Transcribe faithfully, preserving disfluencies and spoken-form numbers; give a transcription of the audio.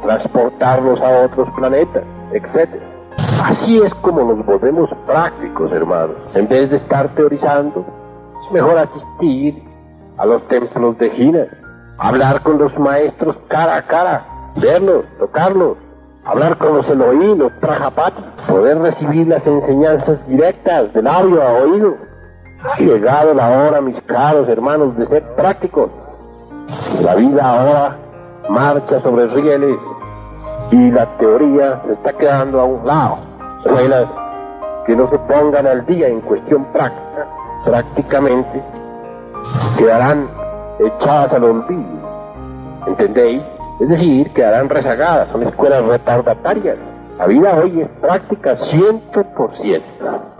transportarlos a otros planetas, etcétera. Así es como nos volvemos prácticos, hermanos. En vez de estar teorizando, es mejor asistir a los templos de Gina, hablar con los maestros cara a cara, verlos, tocarlos, hablar con los Elohim, los Prajapati, poder recibir las enseñanzas directas de labio a oído. Ha llegado la hora, mis caros hermanos, de ser prácticos. La vida ahora marcha sobre rieles y la teoría se está quedando a un lado. Escuelas que no se pongan al día en cuestión práctica, prácticamente quedarán echadas al olvido. ¿Entendéis? Es decir, quedarán rezagadas, son escuelas retardatarias. La vida hoy es práctica ciento por ciento.